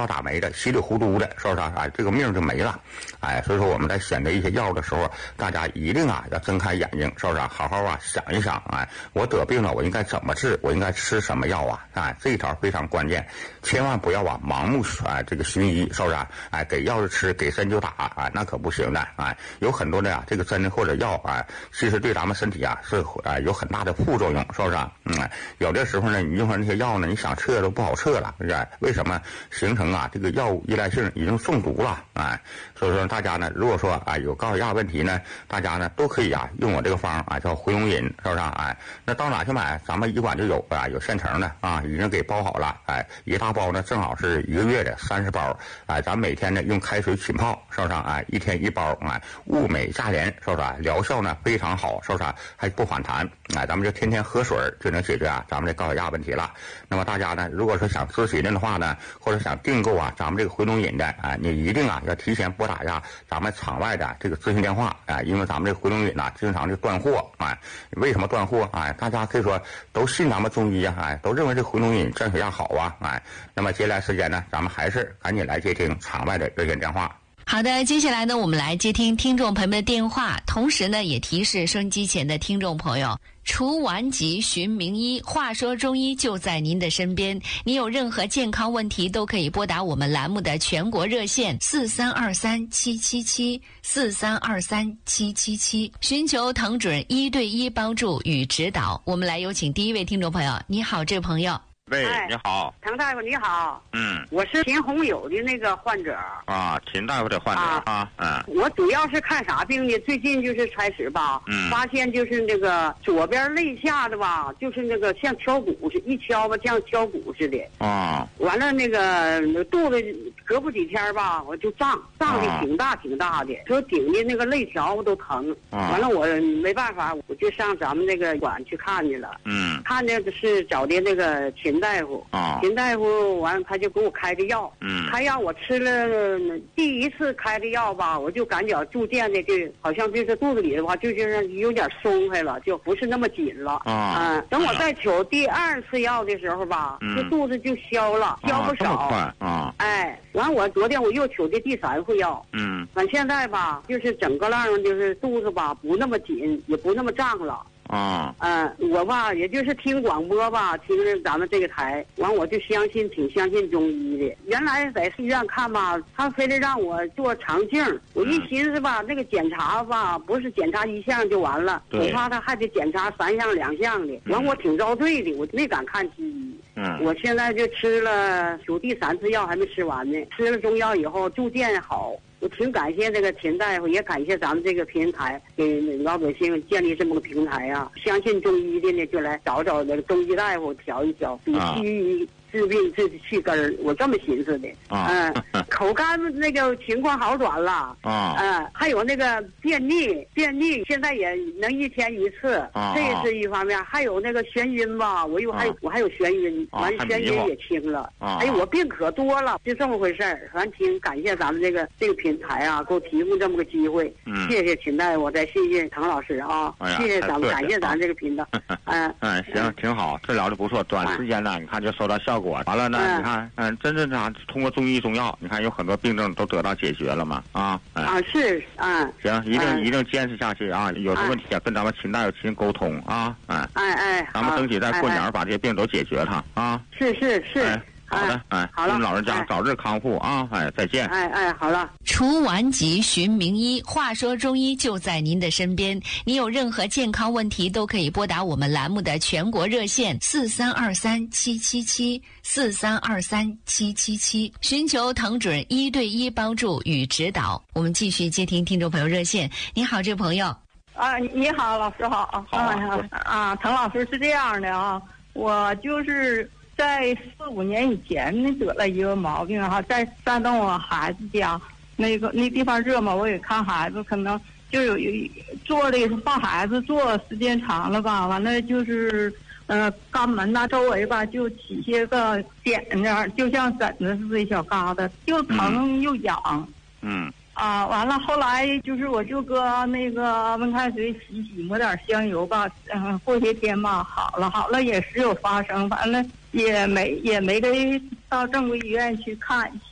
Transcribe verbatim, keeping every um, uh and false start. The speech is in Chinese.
道咋没的，稀里糊涂的，是不是啊？哎，这个命就没了。哎，所以说我们在选择一些药的时候，大家一定啊要睁开眼睛，是不是啊？好好啊想一想，哎，我得病了，我应该怎么治？我应该吃什么药啊？哎，这一条非常关键，千万不要啊盲目啊这个寻医，是不是啊？哎，给药就吃，给针就打，哎，那可不行的。哎，有很多的呀，这个针或者药啊，其实对咱们身体啊是啊有很大的副作用，是不是啊？嗯，有的时候呢，你用上那些药呢，你想撤都不好撤了，是不是？为什么形成啊这个药物依赖性已经中毒了？哎，所以说大家呢，如果说啊有高血压问题呢，大家呢都可以啊用我这个方啊叫回龙饮，是不是啊？哎，那到哪去买？咱们医馆就有啊，有现成的啊，已经给包好了，哎，一大包呢正好是一个月的三十包，哎，咱每天呢用开水浸泡，是不是啊？哎，一天一包，哎，物美价廉，是不是啊？疗效呢非常好，是不是啊？还不反弹，哎，咱们就天天喝水就能解决啊咱们这高血压问题了。那么大家呢，如果说想咨询的话呢，或者想订购啊咱们这个回龙饮的，哎，你一定啊要提前拨打一下咱们场外的这个咨询电话，哎，因为咱们这个回龙饮呢经常就断货，哎，为什么断货？哎，大家可以说都信咱们中医啊，哎，都认为这回龙饮降血压好啊，哎，那么接下来时间呢，咱们还是赶紧来接听场外的热线电话。 好的，接下来呢，我们来接听听众朋友们的电话，同时呢，也提示收音机前的听众朋友，除顽疾寻名医，话说中医就在您的身边。你有任何健康问题，都可以拨打我们栏目的全国热线四三二三七七七四三二三七七七，寻求藤准一对一帮助与指导。我们来有请第一位听众朋友。你好，这位朋友。 喂，你好， 滕大夫你好。 嗯， 我是秦红友的那个患者啊，秦大夫的患者啊，啊嗯， 我主要是看啥病呢？最近就是开始吧， 嗯， 发现就是那个左边肋下的吧，就是那个像敲鼓似的，一敲吧像敲鼓似的啊。 完了那个肚子隔不几天吧，我就胀，胀的挺大挺大的，说顶的那个肋条都疼。 啊， 完了我没办法，我就上咱们那个馆去看去了。 嗯， 看的是找的那个秦大夫啊， 秦大夫完他就给我开的药， 嗯， 开药我吃了第一次开的药吧，我就感觉逐渐的就好像就是肚子里的话就是有点松开了，就不是那么紧了啊。嗯，等我再取第二次药的时候吧， 嗯， 这肚子就消了，消不少。 啊，啊， 哎，完我昨天我又取的第三副药， 嗯， 完现在吧就是整个浪就是肚子吧不那么紧，也不那么胀了。 啊， 嗯，我吧，也就是听广播吧，听着咱们这个台，完我就相信，挺相信中医的。原来在医院看吧，他非得让我做肠镜，我一寻思吧，那个检查吧，不是检查一项就完了，我怕他还得检查三项两项的，完我挺遭罪的，我没敢看西医。 嗯， 我现在就吃了，有第三次药还没吃完呢，吃了中药以后逐渐好。我挺感谢这个秦大夫，也感谢咱们这个平台给老百姓建立这么个平台啊。相信中医的呢，就来找找那个中医大夫调一调，比西医治病治去根儿。我这么寻思的。 啊， 嗯，口干那个情况好转了。 啊， 嗯，还有那个便秘，便秘现在也能一天一次。 啊， 这是一方面，还有那个眩晕吧，我又还、啊、我还有眩晕，完眩晕也轻了。 啊， 哎，我病可多了，就这么回事儿。反正挺感谢咱们这个这个平台啊，给我提供这么个机会。 嗯， 谢谢秦大夫，我再谢谢滕老师啊， 哎、 谢谢咱们，感谢咱这个频道。嗯嗯，行，挺好，治疗的不错，短时间呢，你看就收到效果。完了呢， 嗯、 你看，嗯，真正啥，通过中医中药，你看有很多病症都得到解决了嘛，啊，嗯、 啊是，嗯， 行，一定、 嗯、 一定坚持下去啊，有的问题啊，跟咱们秦大夫勤沟通啊，嗯， 哎哎， 咱们争取在过年把这些病都解决它啊。 是是是。 哎好的，哎， 好了， 祝老人家早日康复啊！哎，再见。 哎哎，好了。 除顽疾寻名医，话说中医就在您的身边。你有任何健康问题，都可以拨打我们栏目的全国热线四三二三七七七四三二三七七七，寻求藤准一对一帮助与指导。我们继续接听听众朋友热线。你好，这位朋友。 啊，你好，老师好。 好啊。 啊, 啊，滕老师是这样的啊，我就是在四五年以前呢得了一个毛病哈，在山东我孩子家，那个那地方热嘛，我也看孩子，可能就有一坐的抱孩子坐时间长了吧，完了就是呃肛门呐周围吧就起些个点子，就像疹子似的一小疙瘩，又疼又痒。 嗯。 啊，完了，后来就是我就搁那个温开水洗洗，抹点香油吧，嗯，过些天吧，好了，好了也时有发生，完了也没也没给到正规医院去看，